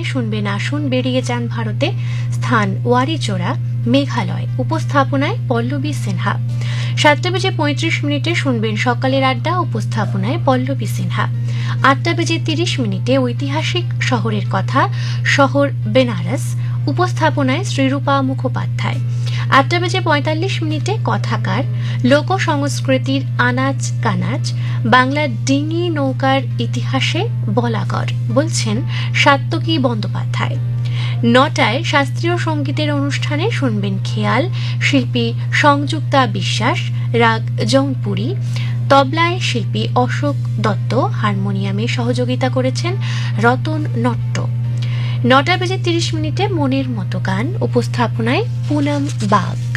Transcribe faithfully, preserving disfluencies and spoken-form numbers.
শুনবেন আসুন বেরিয়ে যান ভারতে, স্থান ওয়ারিচোরা মেঘালয়, উপস্থাপনায় পল্লবী সিনহা। সাতটা বেজে পঁয়ত্রিশ মিনিটে শুনবেন সকালের আড্ডা, উপস্থাপনায় পল্লবী সিনহা। আটটা বেজে তিরিশ মিনিটে ঐতিহাসিক শহরের কথা, শহর বেনারস, উপস্থাপনায় শ্রীরূপা মুখোপাধ্যায়। আটটা বেজে পঁয়তাল্লিশ মিনিটে কথাকার, লোক সংস্কৃতির আনাচ কানাচ, বাংলার ডিঙি নৌকার ইতিহাসে বলাগড়, বলছেন সাত্তকী বন্দ্যোপাধ্যায়। নটায় শাস্ত্রীয় সঙ্গীতের অনুষ্ঠানে শুনবেন খেয়াল, শিল্পী সংযুক্তা বিশ্বাস, রাগ জৌনপুরী, তবলায় শিল্পী অশোক দত্ত, হারমোনিয়ামে সহযোগিতা করেছেন রতন নট্ট। নটা বেজে তিরিশ মিনিটে মনের মতো গান, উপস্থাপনায় পুনম বাগ।